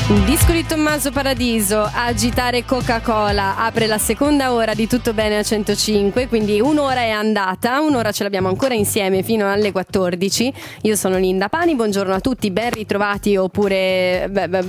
Un disco di Tommaso Paradiso, Agitare Coca-Cola, apre la seconda ora di Tutto Bene a 105, quindi un'ora è andata, un'ora ce l'abbiamo ancora insieme fino alle 14. Io sono Linda Pani, buongiorno a tutti, ben ritrovati oppure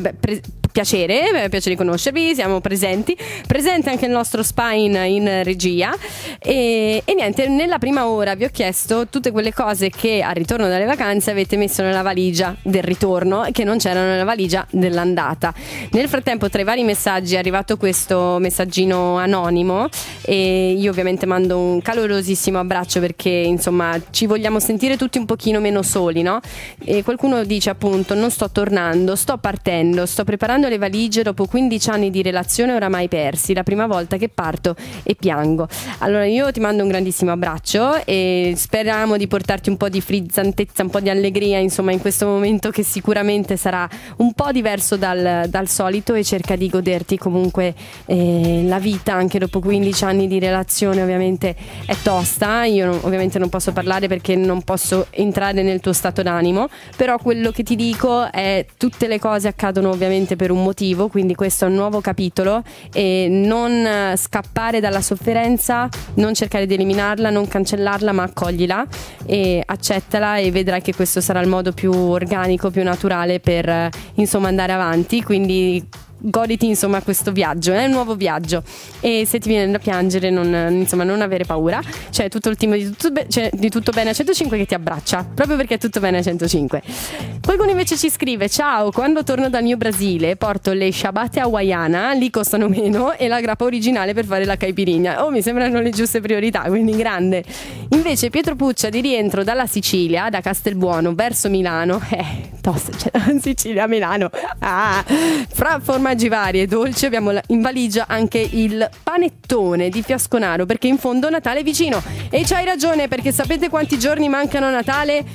piacere di conoscervi, siamo presente anche il nostro Spine in regia e niente, nella prima ora vi ho chiesto tutte quelle cose che al ritorno dalle vacanze avete messo nella valigia del ritorno e che non c'erano nella valigia dell'andata. Nel frattempo tra i vari messaggi è arrivato questo messaggino anonimo e io ovviamente mando un calorosissimo abbraccio perché insomma ci vogliamo sentire tutti un pochino meno soli, no? E qualcuno dice appunto: non sto tornando, sto partendo, sto preparando le valigie dopo 15 anni di relazione oramai persi, la prima volta che parto e piango. Allora io ti mando un grandissimo abbraccio e speriamo di portarti un po' di frizzantezza, un po' di allegria insomma in questo momento che sicuramente sarà un po' diverso dal solito, e cerca di goderti comunque la vita anche dopo 15 anni di relazione. Ovviamente è tosta, io ovviamente non posso parlare perché non posso entrare nel tuo stato d'animo, però quello che ti dico è tutte le cose accadono ovviamente per un motivo, quindi questo è un nuovo capitolo e non scappare dalla sofferenza, non cercare di eliminarla, non cancellarla, ma accoglila e accettala e vedrai che questo sarà il modo più organico, più naturale per insomma andare avanti. Quindi goditi insomma questo viaggio, è un nuovo viaggio e se ti viene da piangere non avere paura, c'è tutto il team di Tutto Bene a 105 che ti abbraccia proprio perché è Tutto Bene a 105. Qualcuno invece ci scrive: ciao, quando torno dal mio Brasile porto le ciabatte hawaiana, lì costano meno, e la grappa originale per fare la caipirinha. Mi sembrano le giuste priorità, quindi grande. Invece Pietro Puccia di rientro dalla Sicilia, da Castelbuono verso Milano, tosta, Sicilia, Milano, fra formaggi vari e dolci abbiamo in valigia anche il panettone di Fiasconaro perché in fondo Natale è vicino. E c'hai ragione, perché sapete quanti giorni mancano a Natale?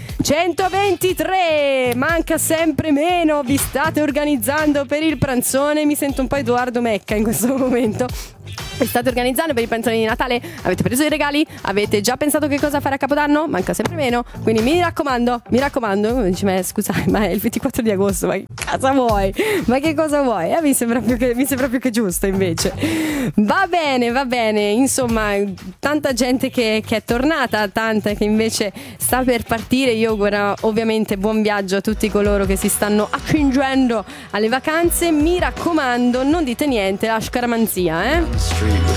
123! Manca sempre meno. Vi state organizzando per il pranzone? Mi sento un po' Edoardo Mecca in questo momento. Vi state organizzando per i pranzoni di Natale? Avete preso i regali? Avete già pensato che cosa fare a Capodanno? Manca sempre meno, quindi mi raccomando. Dici: ma scusa, ma è il 24 di agosto, ma che cosa vuoi? Ma che cosa vuoi? Mi sembra più che giusto invece. Va bene, insomma, tanta gente che è tornata, tanta che invece sta per partire. Io auguro ovviamente buon viaggio a tutti coloro che si stanno accingendo alle vacanze. Mi raccomando, non dite niente, la scaramanzia, Street with